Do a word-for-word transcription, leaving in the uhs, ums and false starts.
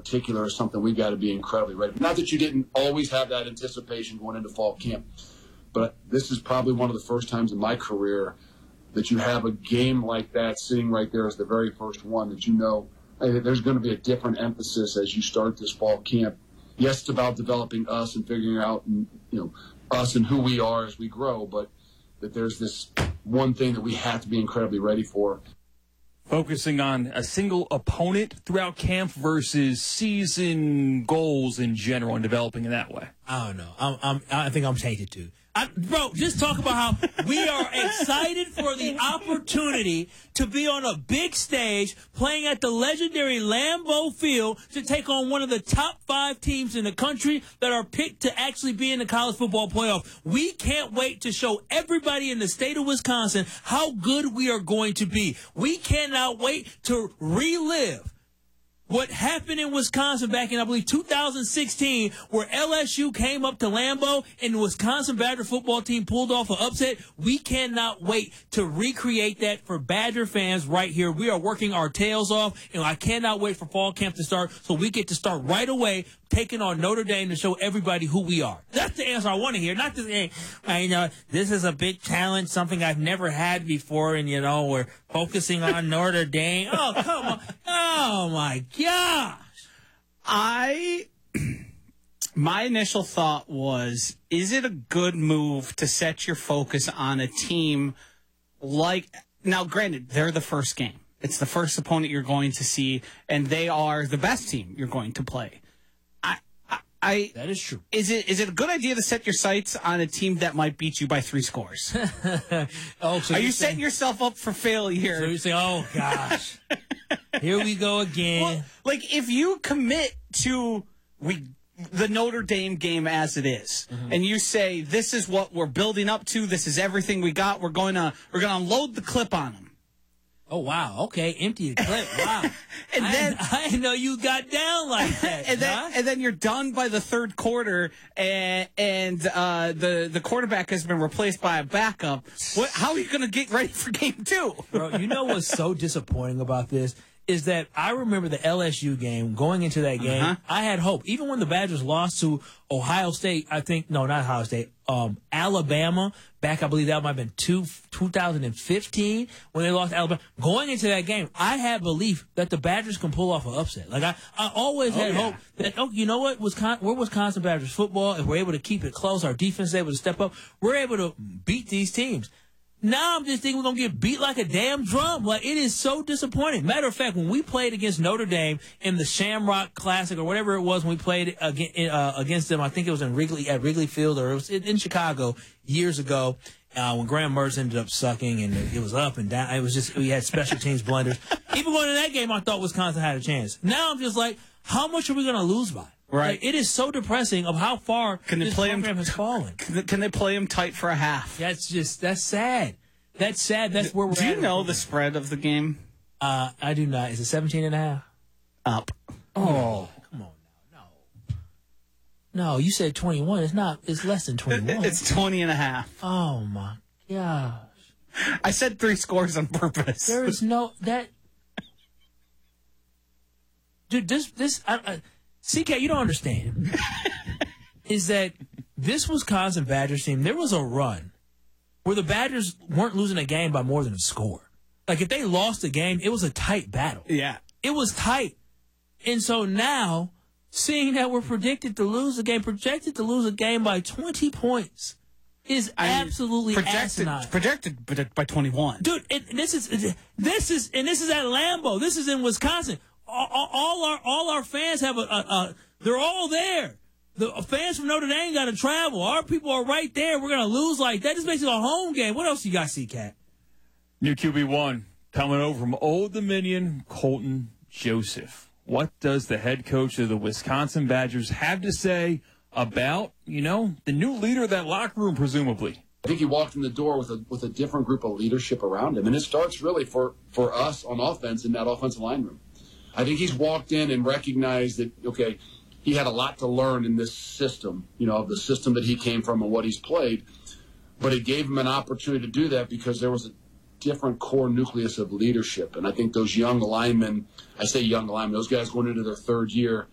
particular is something we've got to be incredibly ready. Not that you didn't always have that anticipation going into fall camp, but this is probably one of the first times in my career that you have a game like that sitting right there as the very first one that you know hey, there's going to be a different emphasis as you start this fall camp. Yes, it's about developing us and figuring out, you know, us and who we are as we grow, but that there's this one thing that we have to be incredibly ready for. Focusing on a single opponent throughout camp versus season goals in general and developing in that way. I don't know. I'm, I'm, I think I'm tainted too. I, bro, just talk about how we are excited for the opportunity to be on a big stage playing at the legendary Lambeau Field to take on one of the top five teams in the country that are picked to actually be in the college football playoff. We can't wait to show everybody in the state of Wisconsin how good we are going to be. We cannot wait to relive what happened in Wisconsin back in, I believe, two thousand sixteen, where L S U came up to Lambeau and the Wisconsin Badger football team pulled off an upset. We cannot wait to recreate that for Badger fans right here. We are working our tails off, and I cannot wait for fall camp to start so we get to start right away taking on Notre Dame to show everybody who we are. That's the answer I want to hear. Not this, hey, I know this is a big challenge, something I've never had before, and, you know, we're focusing on Notre Dame. Oh, come on. Oh, my gosh. I, my initial thought was, is it a good move to set your focus on a team like, now granted, they're the first game. It's the first opponent you're going to see, and they are the best team you're going to play. I, that is true. Is it is it a good idea to set your sights on a team that might beat you by three scores? oh, so Are you saying, setting yourself up for failure? So you're saying, oh, gosh, here we go again. Well, like, if you commit to we the Notre Dame game as it is, mm-hmm. and you say, this is what we're building up to, this is everything we got, we're going to we're going to unload the clip on them. Oh, wow. Okay. Empty the clip. Wow. and I, then I didn't know you got down like that. and, then, and then you're done by the third quarter, and, and uh, the, the quarterback has been replaced by a backup. What, how are you going to get ready for game two? Bro, you know what's so disappointing about this? Is that I remember the L S U game, going into that game, uh-huh. I had hope. Even when the Badgers lost to Ohio State, I think, no, not Ohio State, um, Alabama, back, I believe that might have been two, two thousand fifteen, when they lost to Alabama. Going into that game, I had belief that the Badgers can pull off an upset. Like, I, I always oh, had yeah. hope that, oh, you know what, Wisconsin, we're Wisconsin Badgers football. If we're able to keep it close, our defense is able to step up, we're able to beat these teams. Now I'm just thinking we're going to get beat like a damn drum. Like, it is so disappointing. Matter of fact, when we played against Notre Dame in the Shamrock Classic or whatever it was when we played against them, I think it was in Wrigley, at Wrigley Field, or it was in Chicago years ago, uh, when Graham Mertz ended up sucking and it was up and down. It was just, we had special teams blunders. Even going in that game, I thought Wisconsin had a chance. Now I'm just like, how much are we going to lose by? Right. Like, it is so depressing of how far can this play program him, has fallen. Can, can they play him tight for a half? That's just, that's sad. That's sad. That's where we're do at. Do you know the spread of the game? Uh, I do not. Is it seventeen and a half? Up. Oh, come on now. No. No, you said twenty-one. It's not. It's less than twenty-one. It's twenty and a half. Oh, my gosh. I said three scores on purpose. There is no, that. Dude, this, this, I, I, C K, you don't understand. Is that this Wisconsin Badgers team, there was a run where the Badgers weren't losing a game by more than a score. Like, if they lost a game, it was a tight battle. Yeah. It was tight. And so now, seeing that we're predicted to lose a game, projected to lose a game by twenty points, is I mean, absolutely projected, asinine. Projected by twenty-one. Dude, and this is, this is, and this is at Lambeau. This is in Wisconsin. All, all our, all our fans have a, a, a they're all there. The fans from Notre Dame got to travel. Our people are right there. We're going to lose like that. This makes it a home game. What else you got, C-Cat? New Q B one coming over from Old Dominion, Colton Joseph. What does the head coach of the Wisconsin Badgers have to say about, you know, the new leader of that locker room, presumably? I think he walked in the door with a with a different group of leadership around him. And it starts really for, for us on offense in that offensive line room. I think he's walked in and recognized that, okay, he had a lot to learn in this system, you know, the system that he came from and what he's played. But it gave him an opportunity to do that because there was a different core nucleus of leadership. And I think those young linemen, I say young linemen, those guys going into their third year,